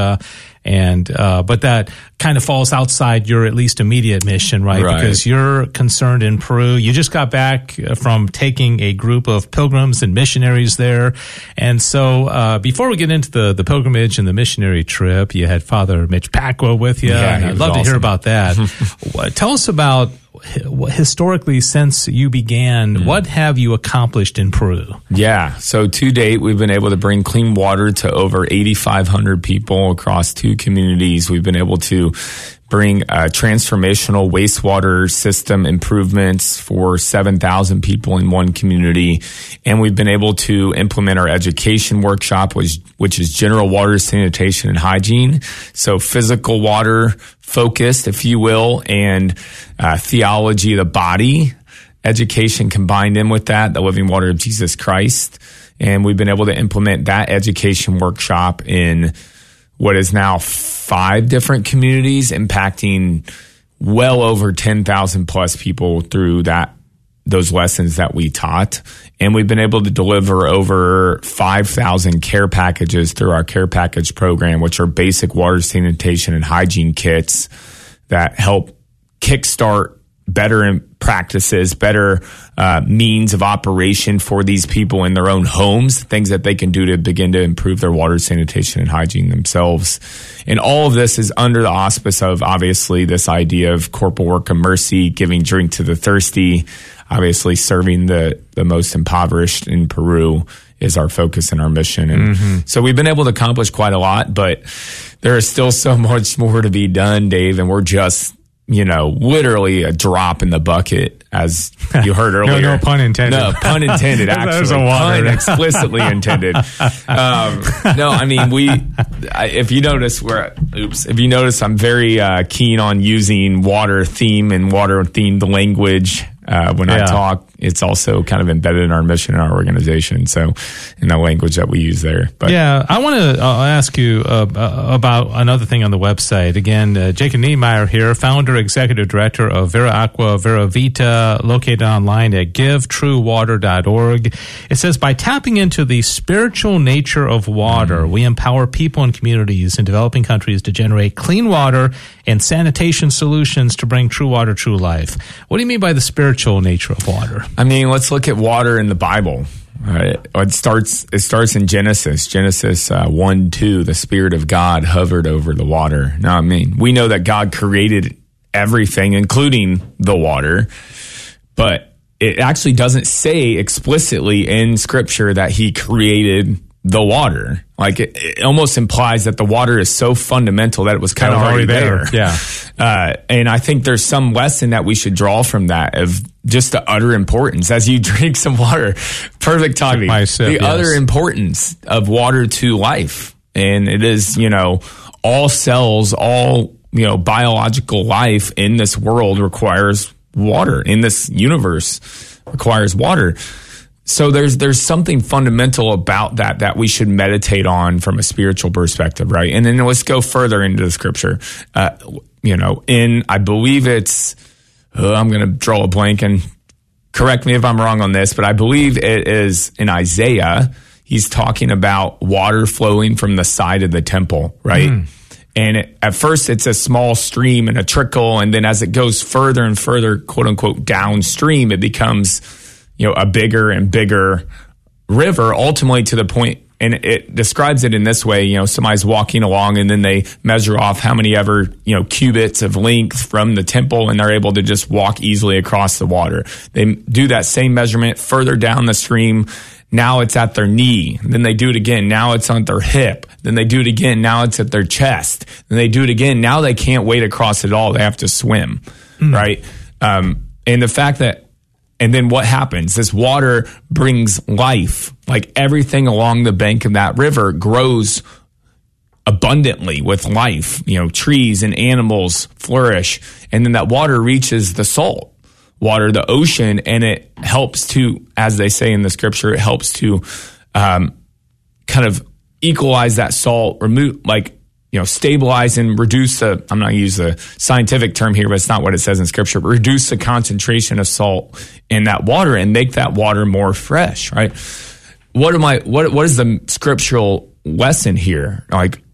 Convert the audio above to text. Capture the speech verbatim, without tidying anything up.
Africa. And, uh, but that kind of falls outside your at least immediate mission, right? Right. Because you're concerned in Peru. You just got back from taking a group of pilgrims and missionaries there. And so, uh, before we get into the, the pilgrimage and the missionary trip, you had Father Mitch Pacwa with you. Yeah, and he I'd was love awesome. to hear about that. What- Tell us about historically, since you began, mm. what have you accomplished in Peru? Yeah. So to date, we've been able to bring clean water to over eighty-five hundred people across two communities. We've been able to bring uh, transformational wastewater system improvements for seven thousand people in one community. And we've been able to implement our education workshop, which, which is general water sanitation and hygiene. So physical water focused, if you will, and uh, theology of the body, education combined in with that, the living water of Jesus Christ. And we've been able to implement that education workshop in what is now five different communities, impacting well over ten thousand plus people through that those lessons that we taught. And we've been able to deliver over five thousand care packages through our care package program, which are basic water sanitation and hygiene kits that help kickstart better practices, better uh, means of operation for these people in their own homes, things that they can do to begin to improve their water sanitation and hygiene themselves. And all of this is under the auspice of, obviously, this idea of corporal work of mercy, giving drink to the thirsty, obviously serving the, the most impoverished in Peru is our focus and our mission. And mm-hmm. so we've been able to accomplish quite a lot, but there is still so much more to be done, Dave, and we're just you know, literally a drop in the bucket, as you heard earlier. no, no pun intended. No, pun intended, actually. a pun explicitly intended. Um, no, I mean, we, I, if you notice, we're, oops, if you notice, I'm very uh, keen on using water theme and water themed language. Uh, when yeah. I talk, it's also kind of embedded in our mission and our organization. So, in the language that we use there. But yeah, I want to uh, ask you uh, uh, about another thing on the website. Again, uh, Jacob Niemeyer here, founder, executive director of Vera Aqua, Vera Vita, located online at give true water dot org. It says, by tapping into the spiritual nature of water, mm. we empower people and communities in developing countries to generate clean water and sanitation solutions to bring true water, true life. What do you mean by the spiritual nature of water? I mean, let's look at water in the Bible. Right? It starts. It starts in Genesis. Genesis uh, one, two. The Spirit of God hovered over the water. Now, I mean, we know that God created everything, including the water, but it actually doesn't say explicitly in Scripture that He created the water. Like it, it almost implies that the water is so fundamental that it was kind of already, already there. there. Yeah. Uh, and I think there's some lesson that we should draw from that of just the utter importance as you drink some water. Perfect timing. Sip, the yes. utter importance of water to life. And it is, you know, all cells, all, you know, biological life in this world requires water. In this universe requires water. So there's there's something fundamental about that that we should meditate on from a spiritual perspective, right? And then let's go further into the Scripture. Uh, you know, in, I believe it's, uh, I'm going to draw a blank and correct me if I'm wrong on this, but I believe it is in Isaiah. He's talking about water flowing from the side of the temple, right? Mm. And it, at first it's a small stream and a trickle, and then as it goes further and further, quote unquote, downstream, it becomes, you know, a bigger and bigger river, ultimately to the point, and it describes it in this way, you know, somebody's walking along and then they measure off how many ever, you know, cubits of length from the temple, and they're able to just walk easily across the water. They do that same measurement further down the stream. Now it's at their knee. Then they do it again. Now it's on their hip. Then they do it again. Now it's at their chest. Then they do it again. Now they can't wade across it all. They have to swim, mm. right? Um, and the fact that, and then what happens? This water brings life. Like everything along the bank of that river grows abundantly with life. You know, trees and animals flourish. And then that water reaches the salt water, the ocean, and it helps to, as they say in the Scripture, it helps to um, kind of equalize that salt, remove, like, you know, stabilize and reduce the, I'm not going to use the scientific term here, but it's not what it says in Scripture, but reduce the concentration of salt in that water and make that water more fresh, right? What am I, what, what is the scriptural lesson here? Like,